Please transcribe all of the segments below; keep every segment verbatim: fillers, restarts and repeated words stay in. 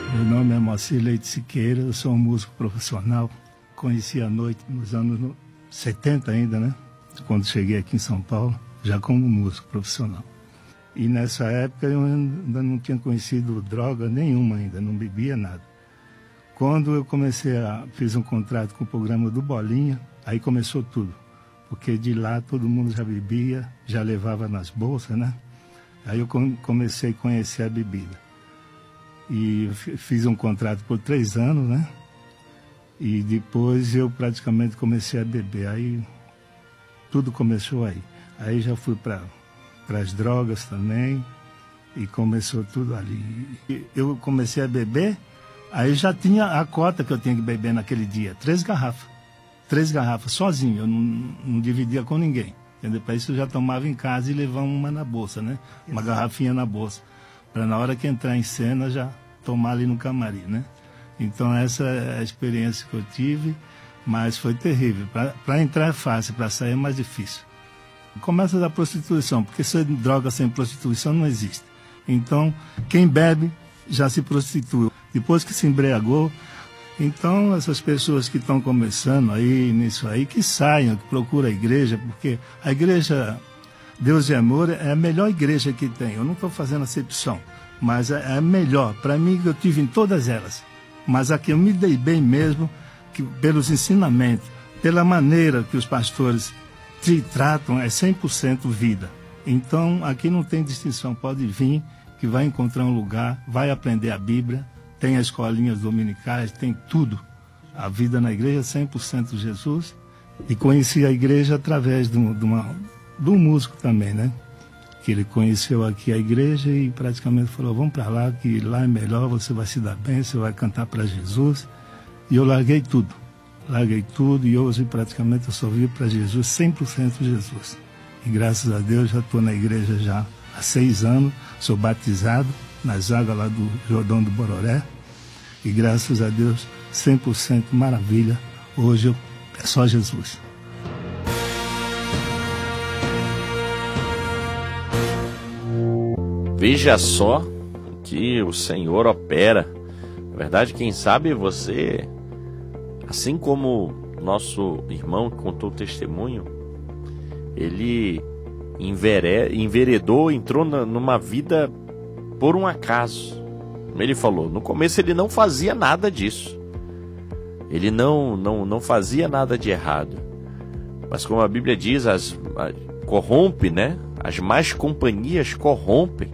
Meu nome é Moacir Leite Siqueira, eu sou um músico profissional. Conheci a noite nos anos setenta ainda, né? Quando cheguei aqui em São Paulo, já como músico profissional. E nessa época eu ainda não tinha conhecido droga nenhuma ainda, não bebia nada. Quando eu comecei a... fiz um contrato com o programa do Bolinha, aí começou tudo. Porque de lá todo mundo já bebia, já levava nas bolsas, né? Aí eu comecei a conhecer a bebida. E fiz um contrato por três anos, né? E depois eu praticamente comecei a beber. Aí tudo começou aí. Aí já fui para as drogas também e começou tudo ali. E eu comecei a beber, aí já tinha a cota que eu tinha que beber naquele dia. Três garrafas. Três garrafas, sozinho. Eu não, não dividia com ninguém. Entendeu? Para isso eu já tomava em casa e levava uma na bolsa, né? Uma garrafinha na bolsa. Para na hora que entrar em cena já tomar ali no camarim, né? Então essa é a experiência que eu tive, mas foi terrível. Para entrar é fácil, para sair é mais difícil. Começa da prostituição, porque sem droga, sem prostituição não existe. Então quem bebe já se prostitui. Depois que se embriagou, então essas pessoas que estão começando aí nisso aí, que saiam, que procuram a igreja, porque a igreja Deus e Amor é a melhor igreja que tem. Eu não estou fazendo acepção, mas é a melhor. Para mim, eu tive em todas elas. Mas a que eu me dei bem mesmo, que, pelos ensinamentos, pela maneira que os pastores te tratam, é cem por cento vida. Então, aqui não tem distinção. Pode vir, que vai encontrar um lugar, vai aprender a Bíblia, tem as escolinhas dominicais, tem tudo. A vida na igreja é cem por cento Jesus. E conheci a igreja através de uma... De uma do músico também, né? Que ele conheceu aqui a igreja e praticamente falou, vamos para lá, que lá é melhor, você vai se dar bem, você vai cantar para Jesus. E eu larguei tudo, larguei tudo e hoje praticamente eu só vivo para Jesus, cem por cento Jesus. E graças a Deus já estou na igreja já há seis anos, sou batizado nas águas lá do Jordão do Bororé. E graças a Deus, cem por cento maravilha, hoje eu, é só Jesus. Veja só que o Senhor opera. Na verdade, quem sabe você, assim como nosso irmão que contou o testemunho, ele enveredou, entrou numa vida por um acaso. Como ele falou, no começo ele não fazia nada disso. Ele não, não, não fazia nada de errado. Mas como a Bíblia diz, as, a, corrompe, né? As más companhias corrompem.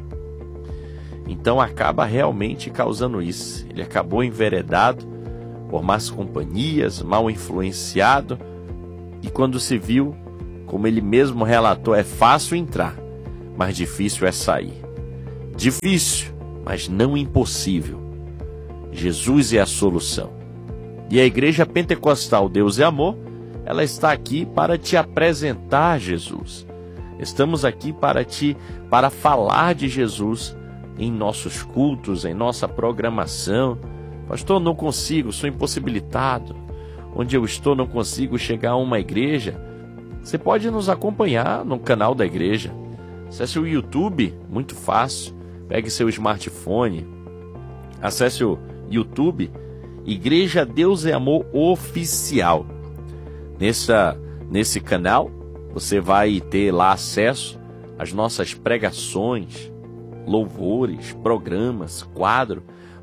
Então acaba realmente causando isso. Ele acabou enveredado por más companhias, mal influenciado. E quando se viu, como ele mesmo relatou, é fácil entrar, mas difícil é sair. Difícil, mas não impossível. Jesus é a solução. E a Igreja Pentecostal Deus é Amor, ela está aqui para te apresentar Jesus. Estamos aqui para te, para falar de Jesus em nossos cultos, em nossa programação. Pastor, não consigo, sou impossibilitado. Onde eu estou não consigo chegar a uma igreja. Você pode nos acompanhar no canal da igreja. Acesse o YouTube, muito fácil. Pegue seu smartphone, acesse o YouTube, Igreja Deus é Amor Oficial. Nessa, nesse canal, você vai ter lá acesso às nossas pregações, louvores, programas, quadro,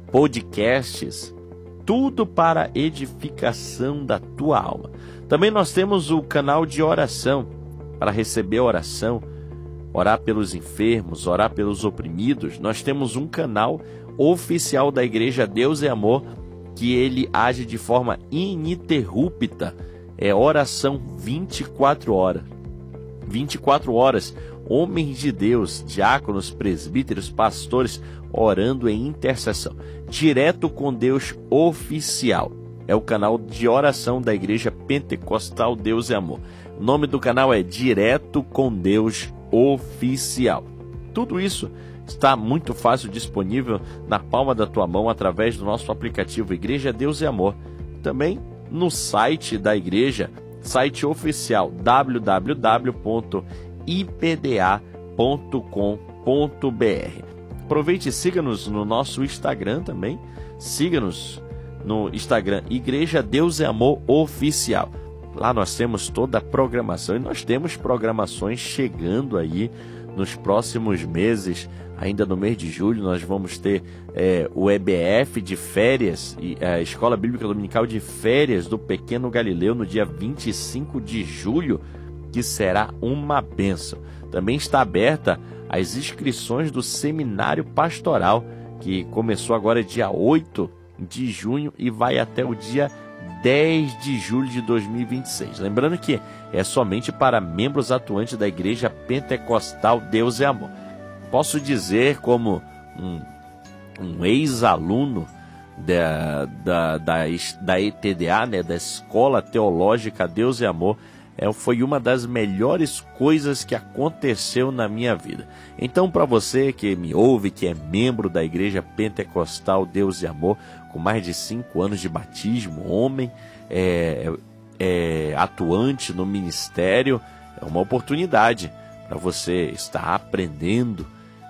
podcasts, tudo para edificação da tua alma. Também nós temos o canal de oração, para receber oração, orar pelos enfermos, orar pelos oprimidos. Nós temos um canal oficial da Igreja Deus é Amor, que ele age de forma ininterrupta, é oração vinte e quatro horas. vinte e quatro horas, homens de Deus, diáconos, presbíteros, pastores, orando em intercessão, direto com Deus oficial. É o canal de oração da Igreja Pentecostal Deus é Amor. O nome do canal é Direto com Deus Oficial. Tudo isso está muito fácil disponível na palma da tua mão através do nosso aplicativo Igreja Deus é Amor. Também no site da igreja, site oficial w w w ponto i p d a ponto com ponto b r. aproveite e siga-nos no nosso Instagram também. Siga-nos no Instagram, Igreja Deus e Amor Oficial. Lá nós temos toda a programação e nós temos programações chegando aí nos próximos meses. Ainda no mês de julho nós vamos ter é, o E B F de férias, e a Escola Bíblica Dominical de Férias do Pequeno Galileu no dia vinte e cinco de julho, que será uma bênção. Também está aberta as inscrições do Seminário Pastoral, que começou agora dia oito de junho e vai até o dia dez de julho de dois mil e vinte e seis. Lembrando que é somente para membros atuantes da Igreja Pentecostal Deus e Amor. Posso dizer, como um, um ex-aluno da, da, da, da E T D A, né, da Escola Teológica Deus e Amor, é, foi uma das melhores coisas que aconteceu na minha vida. Então, para você que me ouve, que é membro da Igreja Pentecostal Deus e Amor, com mais de cinco anos de batismo, homem, é, é, atuante no ministério, é uma oportunidade para você estar aprendendo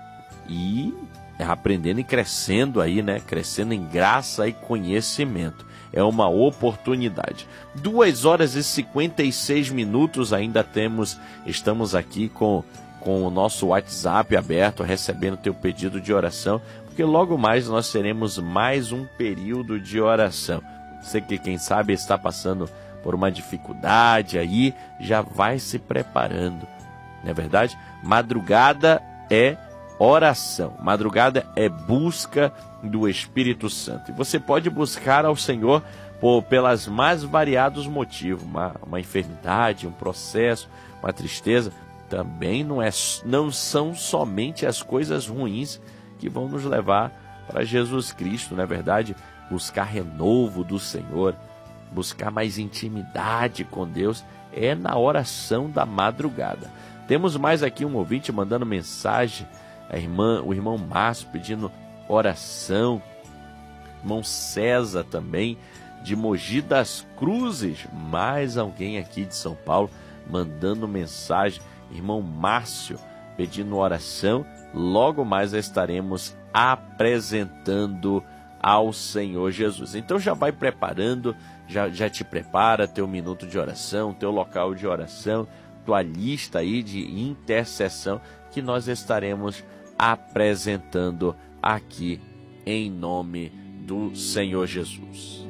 e aprendendo e crescendo aí, né? Crescendo em graça e conhecimento. É uma oportunidade. duas horas e cinquenta e seis minutos ainda temos, estamos aqui com, com o nosso WhatsApp aberto, recebendo teu pedido de oração, porque logo mais nós teremos mais um período de oração. Você que, quem sabe, está passando por uma dificuldade aí, já vai se preparando. Não é verdade? Madrugada é oração. Madrugada é busca do Espírito Santo. E você pode buscar ao Senhor por, pelas mais variados motivos. Uma, uma enfermidade, um processo, uma tristeza. Também não, é, não são somente as coisas ruins que vão nos levar para Jesus Cristo, não é verdade? Buscar renovo do Senhor, buscar mais intimidade com Deus, é na oração da madrugada. Temos mais aqui um ouvinte mandando mensagem, a irmã, o irmão Márcio pedindo oração, irmão César também, de Mogi das Cruzes, mais alguém aqui de São Paulo mandando mensagem, irmão Márcio pedindo oração. Logo mais estaremos apresentando ao Senhor Jesus. Então já vai preparando, já, já te prepara teu minuto de oração, teu local de oração, tua lista aí de intercessão, que nós estaremos apresentando aqui em nome do Senhor Jesus.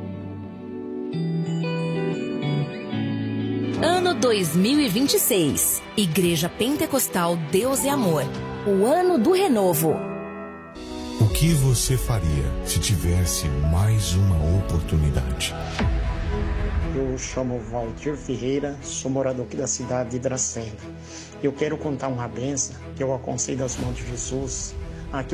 Ano dois mil e vinte e seis, Igreja Pentecostal Deus e Amor, o ano do renovo. O que você faria se tivesse mais uma oportunidade? Eu chamo Valdir Ferreira, sou morador aqui da cidade de Dracena. Eu quero contar uma bênção que eu alcancei das mãos de Jesus